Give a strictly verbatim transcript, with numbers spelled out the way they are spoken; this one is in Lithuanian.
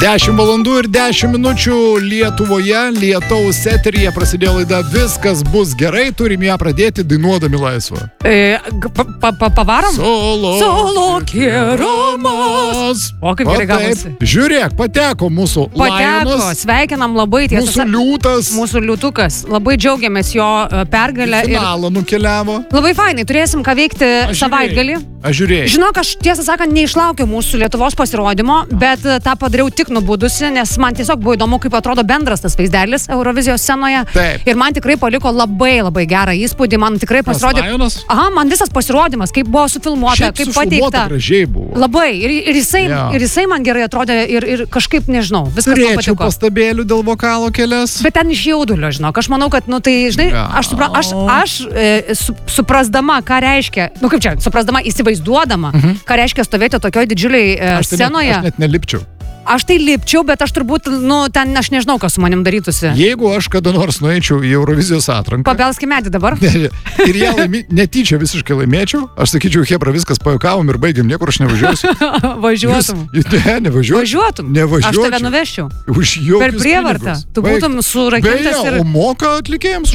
dešimt valandų ir dešimt minučių Lietuvoje, lietaus eteryje prasidėjo laida Viskas bus gerai, turim ją pradėti dainuodami laisvą. E, pa, pa, pa, pavarom? Solo, Solo kieromas. O kaip gerai gavosi. Žiūrėk, pateko mūsų Pateko, Lionas, sveikinam labai tiesą. mūsų liūtas, Mūsų liūtukas. Labai džiaugiamės jo e, pergalę. Ir finalą nukeliavo. labai fainai, turėsim ką veikti Aš savaitgalį. žiūrėjau, Aš žiūrėjau. Žinok, aš tiesą sakant neišlaukiau mūsų Lietuvos pasirodymo, bet e, tą padariau tik nubudusi, nes man tiesiog buvo įdomu, kaip atrodo bendras tas vaizdelis Eurovizijos scenoje. Taip. Ir man tikrai paliko labai labai gerą įspūdį, man tikrai pasirodė. Lionas? Aha, man visas pasirodymas, kaip buvo sufilmuota, Šiaip kaip sufilmuota pateikta. gražiai buvo. Labai. Ir, ir, jisai, Jo. ir jisai man gerai atrodė ir, ir kažkaip, nežinau, viskas man Turėčiau patiko. pastabėlių dėl vokalo kelias. Bet ten iš jaudulio, žinok, aš manau, kad, nu tai, žinai, Jo. aš, supra, aš, aš e, su, suprasdama, ką reiškia, nu kaip čia, suprasdama, įsivaizduodama, Mhm. ką reiškia stovėti tokioj didžiuliai e, Aš, tai net, scenoje. aš net nelipčiau. Aš tai lipčiau, bet aš turbūt, nu, ten aš nežinau, kas su manim darytųsi. Jeigu aš kada nors nueičiau į Eurovizijos atranką Pabelski medį dabar. ne, ir ją laimi, netyčia visiškai laimėčiau, aš sakyčiau, hebra, viskas pajukavom ir baigiam, niekur aš nevažiuosiu. Važiuotum. Jūs, ne, nevažiuoju. Važiuotum. Nevažiuočiau. Aš tave nuvežčiau. Už jokius Per prievartą. pinigus. Tu Baig- būtum surakintas Beje, ir... o moka atlikėjams